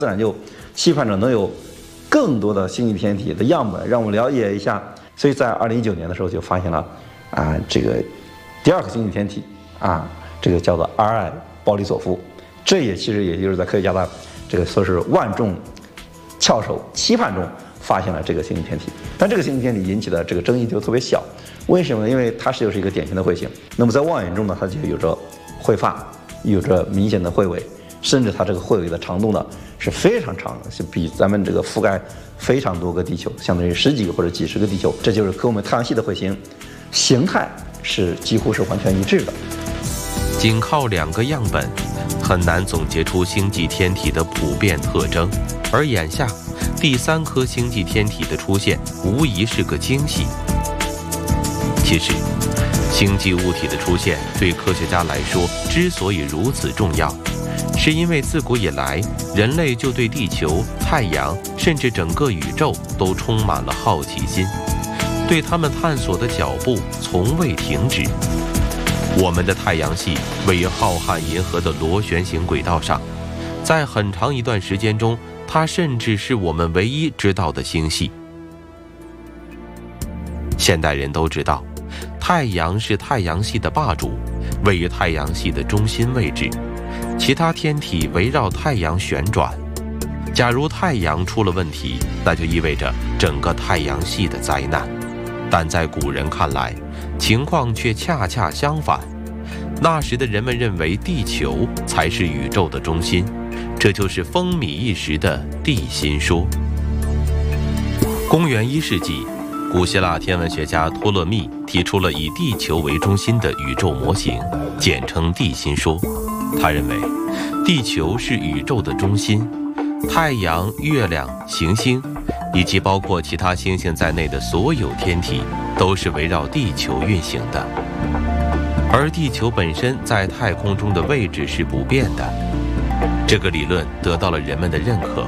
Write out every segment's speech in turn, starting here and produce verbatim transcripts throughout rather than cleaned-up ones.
自然就期盼着能有更多的星际天体的样本，让我们了解一下。所以在二零一九年的时候就发现了啊，这个第二个星际天体啊，这个叫做 R I 鲍里索夫。这也其实也就是在科学家的这个说是万众翘首期盼中发现了这个星际天体。但这个星际天体引起的这个争议就特别小，为什么呢？因为它是就是一个典型的彗星。那么在望远中呢，它就有着彗发，有着明显的彗尾。甚至它这个彗尾的长度呢是非常长的，是比咱们这个覆盖非常多个地球，相当于十几个或者几十个地球，这就是和我们太阳系的彗星形态是几乎是完全一致的。 仅靠两个样本，很难总结出星际天体的普遍特征，而眼下第三颗星际天体的出现，无疑是个惊喜。其实，星际物体的出现对科学家来说之所以如此重要，是因为自古以来，人类就对地球、太阳，甚至整个宇宙都充满了好奇心，对他们探索的脚步从未停止。我们的太阳系位于浩瀚银河的螺旋形轨道上，在很长一段时间中，它甚至是我们唯一知道的星系。现代人都知道，太阳是太阳系的霸主，位于太阳系的中心位置。其他天体围绕太阳旋转，假如太阳出了问题，那就意味着整个太阳系的灾难。但在古人看来，情况却恰恰相反。那时的人们认为地球才是宇宙的中心，这就是风靡一时的地心说。公元一世纪，古希腊天文学家托勒密提出了以地球为中心的宇宙模型，简称地心说。他认为，地球是宇宙的中心，太阳、月亮、行星，以及包括其他星星在内的所有天体，都是围绕地球运行的。而地球本身在太空中的位置是不变的。这个理论得到了人们的认可。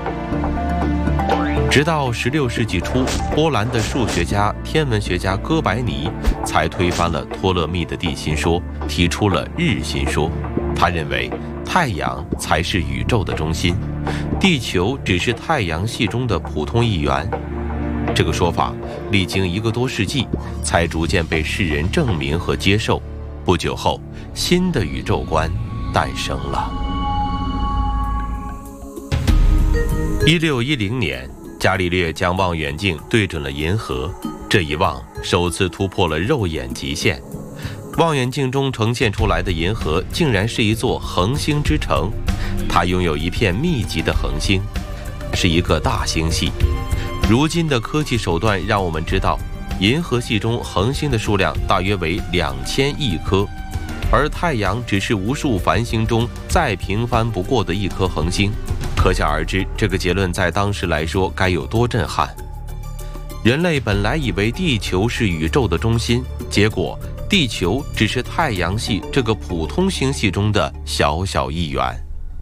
直到十六世纪初，波兰的数学家、天文学家哥白尼才推翻了托勒密的地心说，提出了日心说。他认为太阳才是宇宙的中心，地球只是太阳系中的普通一员。这个说法历经一个多世纪，才逐渐被世人证明和接受。不久后，新的宇宙观诞生了。一六一零年，伽利略将望远镜对准了银河，这一望首次突破了肉眼极限。望远镜中呈现出来的银河竟然是一座恒星之城，它拥有一片密集的恒星，是一个大星系。如今的科技手段让我们知道，银河系中恒星的数量大约为两千亿颗，而太阳只是无数繁星中再平凡不过的一颗恒星。可想而知，这个结论在当时来说该有多震撼。人类本来以为地球是宇宙的中心，结果地球只是太阳系这个普通星系中的小小一员。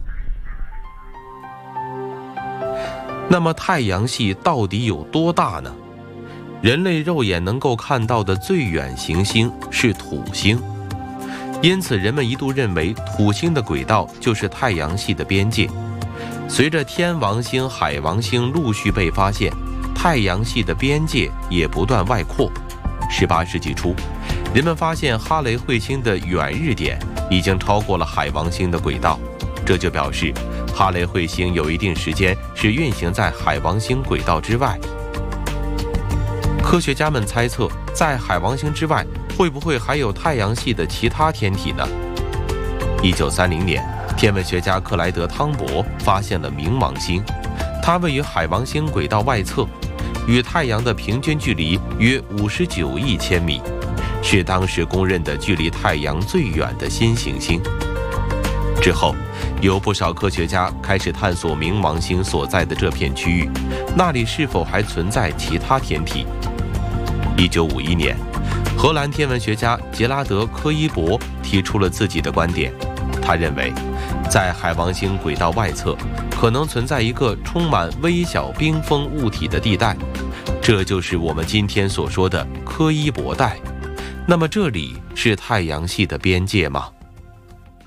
那么太阳系到底有多大呢？人类肉眼能够看到的最远行星是土星，因此人们一度认为土星的轨道就是太阳系的边界。随着天王星、海王星陆续被发现，太阳系的边界也不断外扩。十八世纪初，人们发现哈雷彗星的远日点已经超过了海王星的轨道，这就表示哈雷彗星有一定时间是运行在海王星轨道之外。科学家们猜测，在海王星之外，会不会还有太阳系的其他天体呢？一九三零年，天文学家克莱德·汤博发现了冥王星，它位于海王星轨道外侧，与太阳的平均距离约五十九亿千米，是当时公认的距离太阳最远的新行星。之后，有不少科学家开始探索冥王星所在的这片区域，那里是否还存在其他天体。一九五一年，荷兰天文学家杰拉德·科伊伯提出了自己的观点，他认为，在海王星轨道外侧可能存在一个充满微小冰封物体的地带，这就是我们今天所说的柯伊伯带。那么这里是太阳系的边界吗？